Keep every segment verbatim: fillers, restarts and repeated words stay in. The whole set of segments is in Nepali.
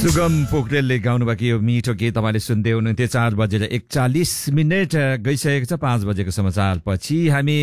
सुगम पोखरेलले गाउनुभएको यो मिठो गीत तपाईँले सुन्दै हुनुहुन्थ्यो। चार बजेर एकचालिस मिनट गइसकेको छ। पाँच बजेको समाचार पछि हामी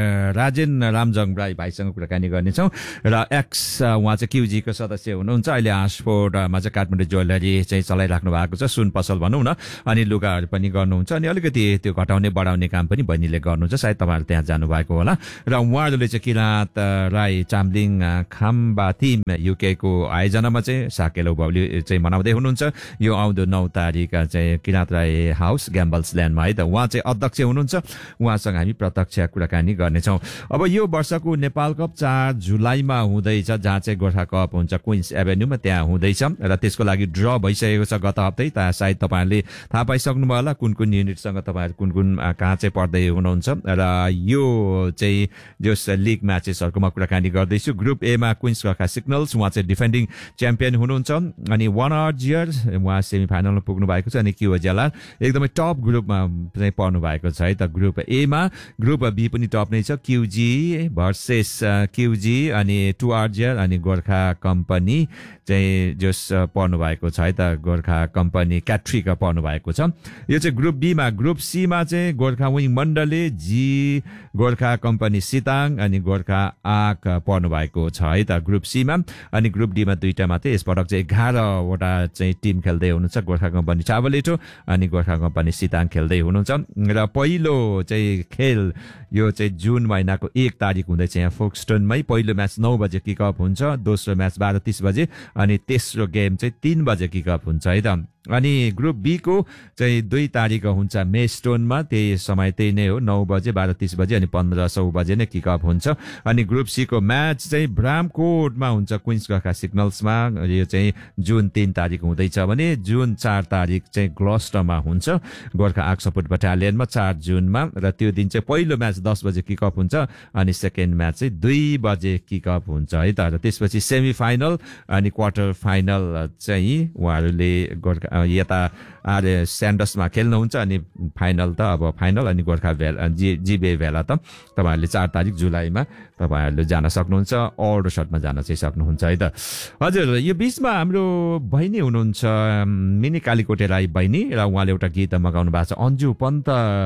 राजेन रामजङ राई भाइसँग कुराकानी गर्नेछौँ र एक्स उहाँ चाहिँ क्युजीको सदस्य हुनुहुन्छ। अहिले आशफोर्डमा चाहिँ काठमाडौँ ज्वेलरी चाहिँ चलाइराख्नु भएको छ, सुन पसल भनौँ न, अनि लुगाहरू पनि गर्नुहुन्छ, अनि अलिकति त्यो घटाउने बढाउने काम पनि बहिनीले गर्नुहुन्छ। सायद तपाईँहरू त्यहाँ जानुभएको होला। र उहाँहरूले चाहिँ किराँत राई चामलिङ खामबाती युकेको आयोजनामा चाहिँ साकेलो बाउली चाहिँ मनाउँदै हुनुहुन्छ। यो आउँदो नौ तारिक चाहिँ किराँत राई हाउस ग्याम्बल्स ल्यान्डमा है त उहाँ चाहिँ अध्यक्ष हुनुहुन्छ। उहाँसँग हामी प्रत्यक्ष कुराकानी गर्नेछौँ। अब यो वर्षको नेपाल कप चार जुलाईमा हुँदैछ, जहाँ चाहिँ गोर्खा कप हुन्छ क्विन्स एभेन्यूमा, त्यहाँ हुँदैछ र त्यसको लागि ड्र भइसकेको छ गत हप्तै। त सायद तपाईँहरूले थाहा पाइसक्नुभयो होला कुन कुन युनिटसँग तपाईँहरू कुन कुन कहाँ चाहिँ पढ्दै हुनुहुन्छ। र यो चाहिँ जस लिग म्याचेसहरूकोमा कुराकानी गर्दैछु। ग्रुप एमा क्विन्स गोर्खा सिग्नल्स उहाँ चाहिँ डिफेन्डिङ च्याम्पियन हुनुहुन्छ, अनि वान अर्जियर उहाँ सेमी फाइनलमा पुग्नु भएको छ, अनि क्युएजेला एकदमै टप ग्रुपमा चाहिँ पर्नु भएको छ है त। ग्रुप एमा ग्रुप बी पनि टप नै छ, क्युजी भर्सेस क्युजी, अनि टु अर्जियर अनि गोर्खा कम्पनी चाहिँ जस पर्नु भएको छ है त। गोर्खा कम्पनी क्याट्रिक पर्नु भएको छ। यो चाहिँ ग्रुप बीमा। ग्रुप सीमा चाहिँ गोर्खा विङ मण्डले, जी गोर्खा कम्पनी सिताङ अनि गोर्खा आक पर्नु भएको छ है त ग्रुप सीमा। अनि ग्रुप डीमा दुईटा मात्रै यसपटक चाहिँ एघारवटा चाहिँ टिम खेल्दै हुनुहुन्छ। गोर्खा कम्पनी चावलेटो अनि गोर्खा कम्पनी सिताङ खेल्दै हुनुहुन्छ। र पहिलो चाहिँ खेल यो चाहिँ जुन महिनाको एक तारिक हुँदैछ यहाँ फोक्सटोनमै। पहिलो म्याच नौ बजे किकअप हुन्छ, दोस्रो म्याच बाह्र तिस बजे, अनि तेस्रो गेम चाहिँ तीन बजे किकअप हुन्छ है त। अनि ग्रुप बी को चाहिँ दुई तारिक हुन्छ मेस्टोनमा, त्यही समय त्यही नै हो, नौ बजे बाह्र तिस बजे अनि पन्ध्र सौ बजे नै किकअप हुन्छ। अनि ग्रुप सी को म्याच चाहिँ ब्रामकोटमा हुन्छ क्विन्स गोर्खा सिग्नल्समा। यो चाहिँ जुन तीन तारिक हुँदैछ भने जुन चार तारिक चाहिँ ग्लस्टरमा हुन्छ गोर्खा आर्क सपोर्ट बटालियनमा चार जुनमा। र त्यो दिन चाहिँ पहिलो म्याच दस बजे किकअप हुन्छ अनि सेकेन्ड म्याच चाहिँ दुई बजे किकअप हुन्छ है त। र त्यसपछि सेमी फाइनल अनि क्वार्टर फाइनल चाहिँ उहाँहरूले गोर्खा यता आर स्यान्डसमा खेल्नुहुन्छ, अनि फाइनल त अब फाइनल अनि गोर्खा भेला जी जिबे भेला त तपाईँहरूले चार तारिक जुलाईमा तपाईँहरूले जान सक्नुहुन्छ। अर्डर सर्टमा जान चाहिँ सक्नुहुन्छ है त। हजुर, यो बिचमा हाम्रो बहिनी हुनुहुन्छ मिनी कालीकोटे राई बहिनी, र उहाँले एउटा गीत मगाउनु भएको छ अन्जु पन्त,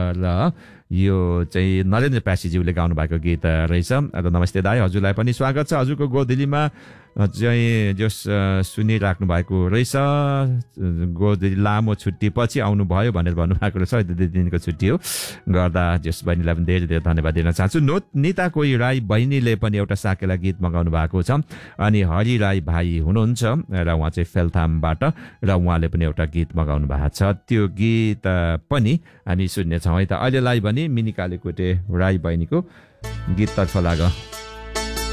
र यो चाहिँ नरेन्द्र प्यासीज्यूले गाउनु भएको गीत रहेछ। र नमस्ते दाई, हजुरलाई पनि स्वागत छ। हजुरको गोदिलीमा चाहिँ जस सुनिराख्नु भएको रहेछ, गोदिली लामो छुट्टी पछि आउनुभयो भनेर भन्नुभएको रहेछ। दुई दिनको छुट्टी हो गर्दा जस बहिनीलाई पनि धेरै धेरै धन्यवाद दिन चाहन्छु। नो निता कोही राई बहिनीले पनि एउटा साकेला गीत मगाउनु भएको छ, अनि हरि राई भाइ हुनुहुन्छ र उहाँ चाहिँ फेलथामबाट, र उहाँले पनि एउटा गीत मगाउनु भएको छ। त्यो गीत पनि हामी सुन्नेछौँ है त। अहिलेलाई भने मिनी कालीकोटे राई बहिनीको गीततर्फ लाग।